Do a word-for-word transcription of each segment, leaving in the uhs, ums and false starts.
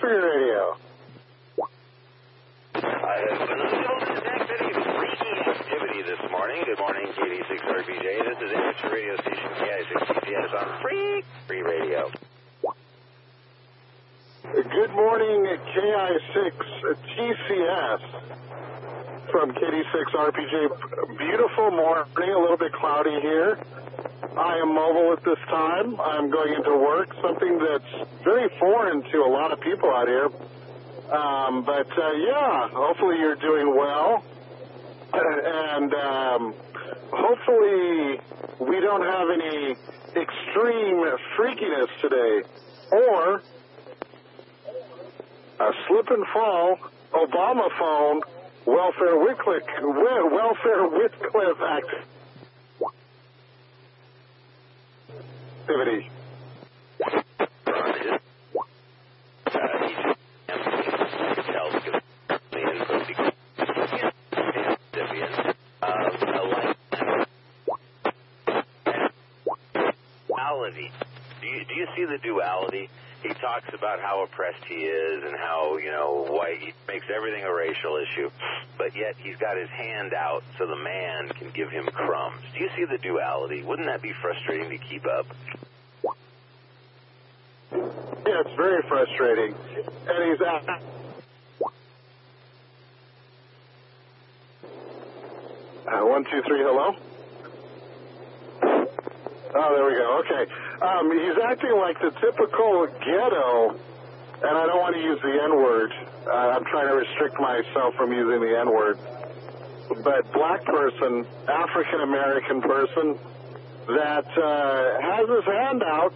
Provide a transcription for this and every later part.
Free Radio. I have been unable to detect any freaky activity this morning. Good morning, K D six R P J. This is amateur radio station K I six T C S on Free Free Radio. Good morning, K I six T C S from K D six R P J. Beautiful morning, a little bit cloudy here. I am mobile at this time. I'm going into work, something that's very foreign to a lot of people out here. Um, but, uh, yeah, hopefully you're doing well. And um, hopefully we don't have any extreme freakiness today. Or a slip and fall, Obama phone, welfare Wycliffe, welfare Wycliffe act. Activity. Duality. Do you, do you see the duality? He talks about how oppressed he is and how, you know, white, he makes everything a racial issue, but yet he's got his hand out so the man can give him crumbs. Do you see the duality? Wouldn't that be frustrating to keep up? Yeah, it's very frustrating. And he's out. Uh, one, two, three, hello? Oh, there we go. Okay. Um, he's acting like the typical ghetto, and I don't want to use the N-word. Uh, I'm trying to restrict myself from using the N-word. But black person, African-American person that uh, has his hand out,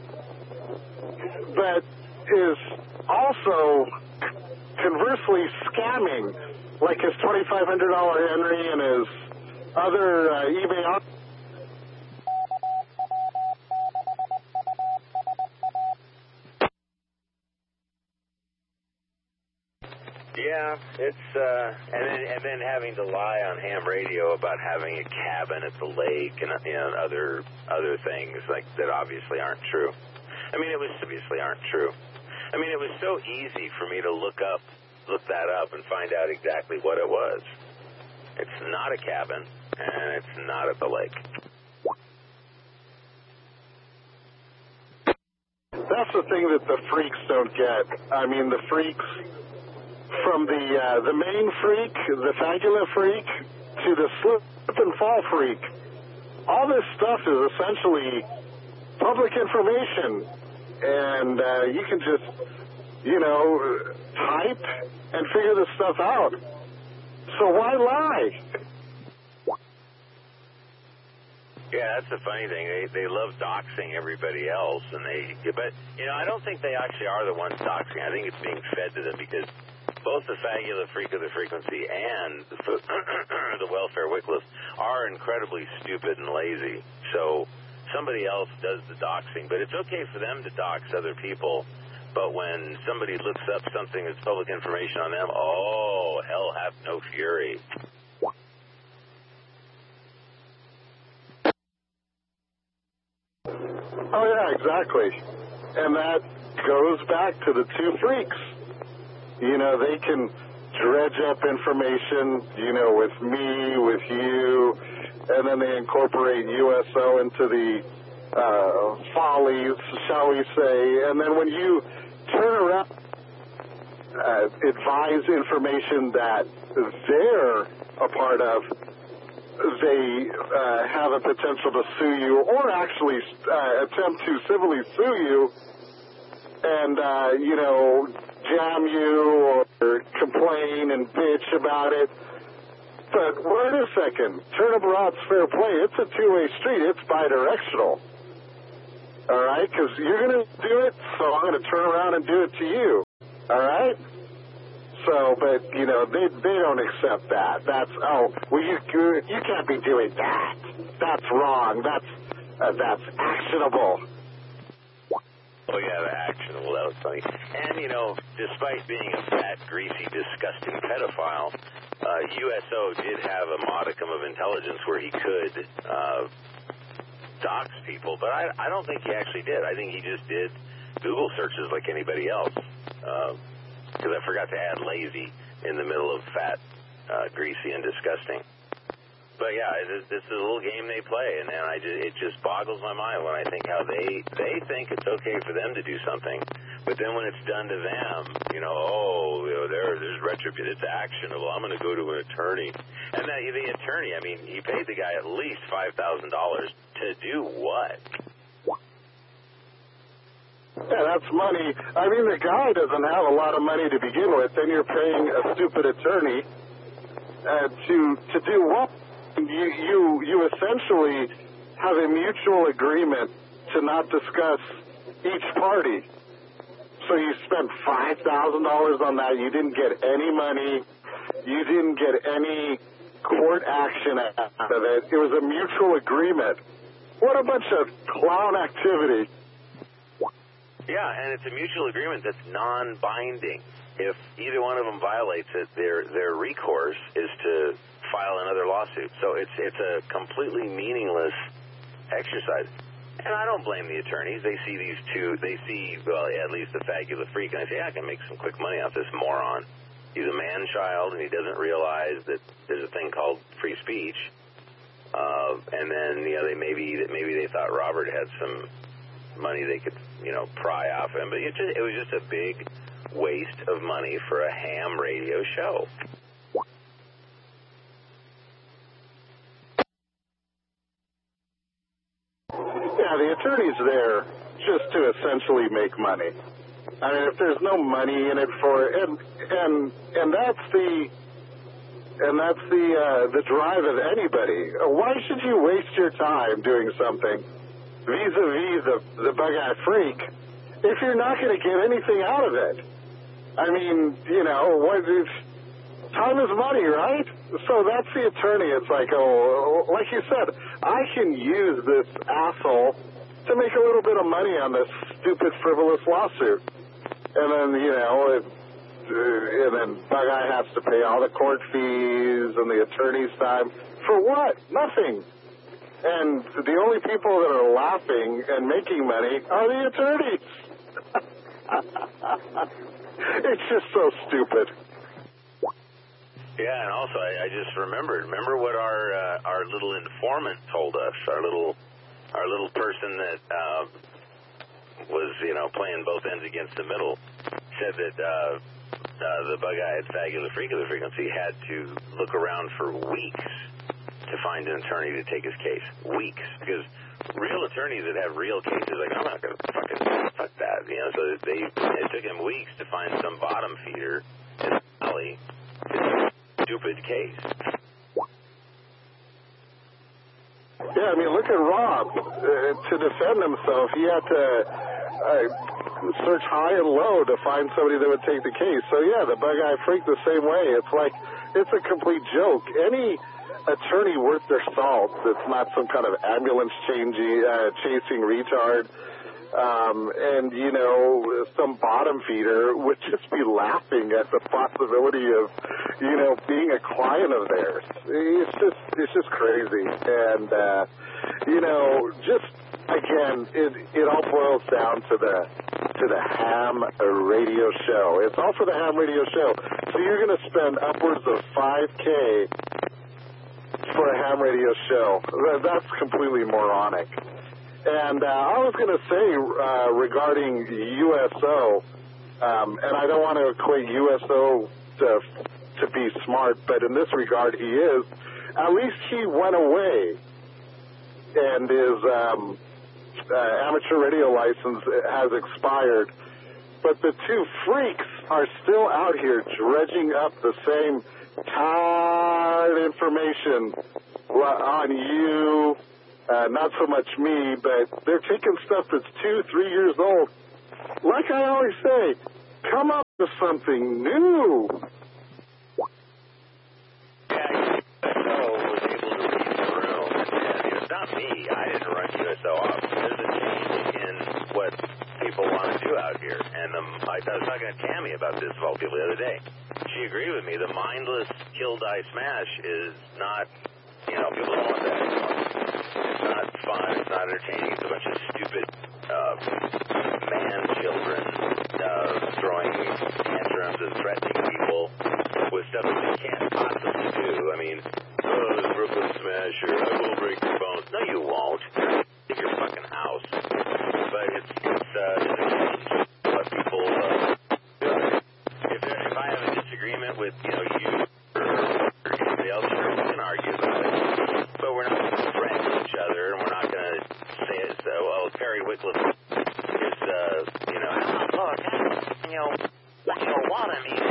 but is also conversely scamming, like his twenty-five hundred dollars Henry and his other uh, eBay. Yeah, it's uh, and then and then having to lie on ham radio about having a cabin at the lake and, and other other things like that obviously aren't true. I mean, it was obviously aren't true. I mean, it was so easy for me to look up, look that up, and find out exactly what it was. It's not a cabin, and it's not at the lake. That's the thing that the freaks don't get. I mean, the freaks, from the uh, the main freak, the fagula freak, to the slip and fall freak, all this stuff is essentially public information, and uh, you can just, you know, type and figure this stuff out. So why lie? Yeah, that's the funny thing. They they love doxing everybody else, and they. But you know, I don't think they actually are the ones doxing. I think it's being fed to them because both the fagula freak of the frequency and the, the welfare Wycliffe are incredibly stupid and lazy. So somebody else does the doxing, but it's okay for them to dox other people. But when somebody looks up something that's public information on them, oh, hell have no fury. Oh, yeah, exactly. And that goes back to the two freaks. You know, they can dredge up information, you know, with me, with you, and then they incorporate U S O into the uh, follies, shall we say. And then when you turn around, uh, advise information that they're a part of, they uh, have a potential to sue you or actually uh, attempt to civilly sue you and, uh, you know, jam you or complain and bitch about it. But wait a second. Turnabout's fair play. It's a two-way street. It's bidirectional. All right? Because you're going to do it, so I'm going to turn around and do it to you. All right? So, but, you know, they they don't accept that. That's, oh, well, you you can't be doing that. That's wrong. That's uh, that's actionable. Oh, yeah, the actionable. That was funny. And, you know, despite being a fat, greasy, disgusting pedophile, uh, U S O did have a modicum of intelligence where he could uh, dox people. But I, I don't think he actually did. I think he just did Google searches like anybody else. because uh, I forgot to add lazy in the middle of fat, uh, greasy, and disgusting. But yeah, this, this is a little game they play, and, and I just, it just boggles my mind when I think how they they think it's okay for them to do something, but then when it's done to them, you know, oh, you know, there there's retribution, it's actionable. I'm going to go to an attorney, and that the attorney, I mean, he paid the guy at least five thousand dollars to do what? Yeah, that's money. I mean, the guy doesn't have a lot of money to begin with, then you're paying a stupid attorney uh, to to do what? You, you you essentially have a mutual agreement to not discuss each party. So you spent five thousand dollars on that. You didn't get any money. You didn't get any court action out of it. It was a mutual agreement. What a bunch of clown activity. Yeah, and it's a mutual agreement that's non-binding. If either one of them violates it, their their recourse is to file another lawsuit. So it's it's a completely meaningless exercise. And I don't blame the attorneys. They see these two, they see, well, at least the fabulous freak, and I say, yeah, I can make some quick money off this moron. He's a man-child, and he doesn't realize that there's a thing called free speech. Uh, and then, you know, they maybe maybe they thought Robert had some money they could, you know, pry off him. But it, just, it was just a big waste of money for a ham radio show. Yeah, the attorney's there just to essentially make money. I mean, if there's no money in it for and and and that's the and that's the uh, the drive of anybody. Why should you waste your time doing something vis-a-vis the the bug-eye freak if you're not going to get anything out of it? I mean, you know, what is time is money, right? So that's the attorney. It's like, oh, like you said, I can use this asshole to make a little bit of money on this stupid, frivolous lawsuit. And then, you know, it, uh, and then Bug-Eye has to pay all the court fees and the attorney's time. For what? Nothing. And the only people that are laughing and making money are the attorneys. It's just so stupid. Yeah, and also I, I just remembered. Remember what our uh, our little informant told us. Our little our little person that uh, was, you know, playing both ends against the middle, said that uh, uh, the Bug-Eye at Fabulous Freak of the Frequency had to look around for weeks to find an attorney to take his case. Weeks, because real attorneys that have real cases, like, I'm not going to fucking fuck that, you know. So they it took him weeks to find some bottom feeder in the alley. Stupid case. Yeah, I mean, look at Rob. Uh, to defend himself, he had to uh, search high and low to find somebody that would take the case. So, yeah, the Bug-Eye Freak the same way. It's like, it's a complete joke. Any attorney worth their salt that's not some kind of ambulance changing, uh, chasing retard, Um, and, you know, some bottom feeder would just be laughing at the possibility of, you know, being a client of theirs. It's just, it's just crazy. And, uh, you know, just, again, it, it all boils down to the, to the ham radio show. It's all for the ham radio show. So you're going to spend upwards of five K for a ham radio show. That's completely moronic. And uh, I was going to say uh, regarding U S O, um, and I don't want to equate U S O to, to be smart, but in this regard he is. At least he went away, and his um, uh, amateur radio license has expired. But the two freaks are still out here dredging up the same tired information on you. Uh, not so much me, but they're taking stuff that's two, three years old. Like I always say, come up with something new. Yeah, U S O was able to read the room, and it's not me. I didn't run U S O off. There's a change in what people want to do out here. And um, I, I was talking to Tammy about this of all people the other day. She agreed with me. The mindless kill, die, smash is not, you know, people don't want that anymore. It's not fun. It's not entertaining. It's a bunch of stupid uh, man children uh, throwing and threatening people with stuff that they can't possibly do. I mean, oh, this Brooklyn Smasher, I will break your bones. No, you won't. In your fucking house. But it's, it's, uh, it's what people, uh, if, if I have a disagreement with, you know, you or, or anybody else, sure, we can argue about it. But we're not going to threaten each other, and we're not going to say it, so, well, Terry Wycliffe is, uh, you know, oh, you know, you know what I mean.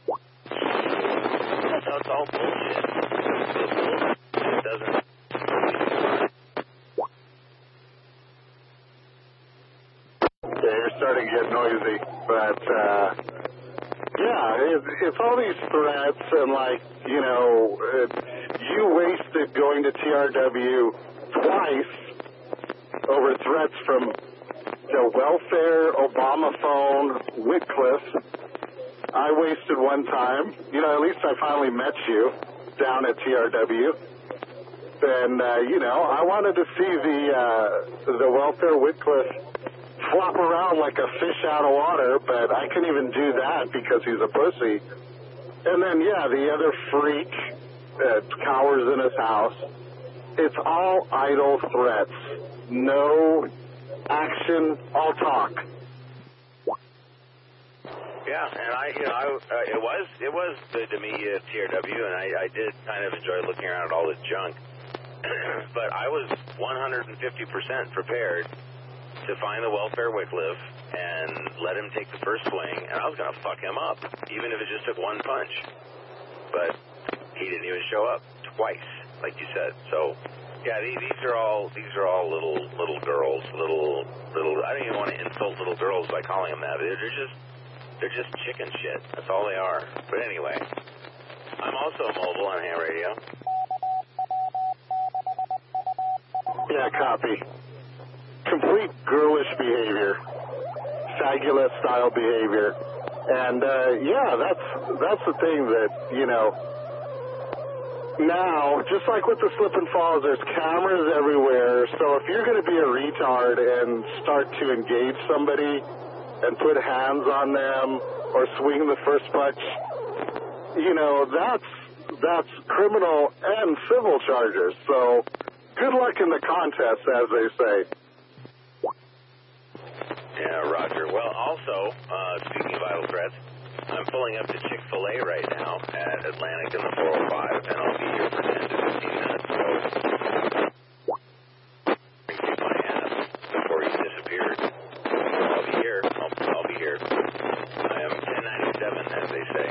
So it's all bullshit. It doesn't. Yeah, you're starting to get noisy, but, uh, yeah, it, it's all these threats, and, like, you know, it, you wasted going to T R W twice over threats from the welfare, Obama phone, Wycliffe. I wasted one time. You know, at least I finally met you down at T R W. And, uh, you know, I wanted to see the, uh, the welfare Wycliffe flop around like a fish out of water, but I couldn't even do that because he's a pussy. And then, yeah, the other freak that cowers in his house. It's all idle threats. No action, all talk. Yeah, and I, you know, I, uh, it was it was good to meet you at T R W, and I, I did kind of enjoy looking around at all this junk. But I was one hundred fifty percent prepared to find the welfare Wycliffe and let him take the first swing, and I was going to fuck him up, even if it just took one punch. But he didn't even show up twice, like you said. So, yeah, these, these are all these are all little little girls, little little. I don't even want to insult little girls by calling them that. They're, they're just they're just chicken shit. That's all they are. But anyway, I'm also mobile on ham radio. Yeah, copy. Complete girlish behavior, fabulous style behavior, and uh, yeah, that's that's the thing that, you know. Now, just like with the slip and falls, there's cameras everywhere. So if you're going to be a retard and start to engage somebody and put hands on them or swing the first punch, you know, that's that's criminal and civil charges. So good luck in the contest, as they say. Yeah, Roger. Well, also, uh, speaking of idle threats, I'm pulling up to Chick-fil-A right now at Atlantic in the four oh five, and I'll be here for ten to fifteen minutes. So, kick my ass before he disappeared. I'll be here. I'll, I'll be here. I am ten ninety-seven, as they say.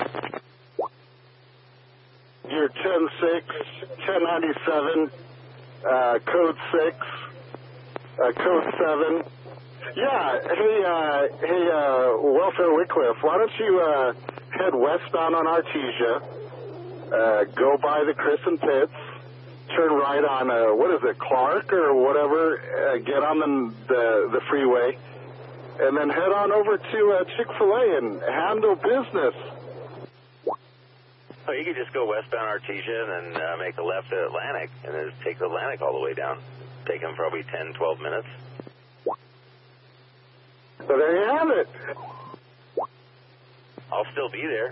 You're ten six, ten ninety-seven, uh, code six, uh, code seven. Yeah, hey, uh, hey, uh, Welfare Wycliffe, why don't you, uh, head westbound on Artesia, uh, go by the Chris and Pitts, turn right on, uh, what is it, Clark or whatever, uh, get on the, the, the freeway, and then head on over to, uh, Chick-fil-A and handle business. Oh, you could just go westbound Artesia and then, uh, make a left at Atlantic, and then just take the Atlantic all the way down. Take them probably ten, twelve minutes. So there you have it. I'll still be there.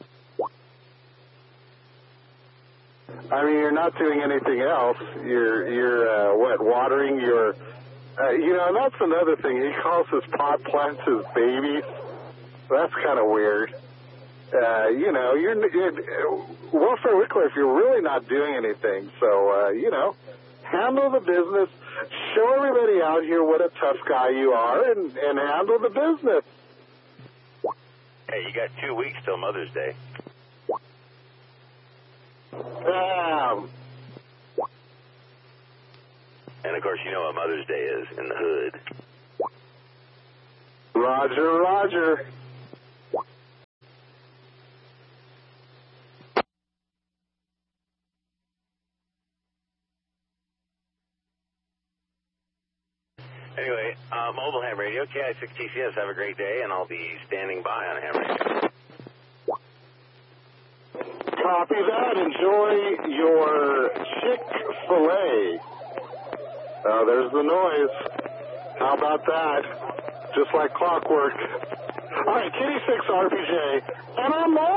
I mean, you're not doing anything else. You're, you're uh, what, watering your, uh, you know, and that's another thing. He calls his pot plants his babies. That's kind of weird. Uh, you know, you're, you're Welfare Wycliffe, you're really not doing anything. So, uh, you know, handle the business. Show everybody out here what a tough guy you are, and, and handle the business. Hey, you got two weeks till Mother's Day. Damn. And, of course, you know what Mother's Day is in the hood. Roger, roger. Anyway, uh, Mobile Ham Radio, K I six T C S, have a great day, and I'll be standing by on Ham Radio. Copy that. Enjoy your Chick-fil-A. Oh, there's the noise. How about that? Just like clockwork. All right, Kitty six R P J, and I'm not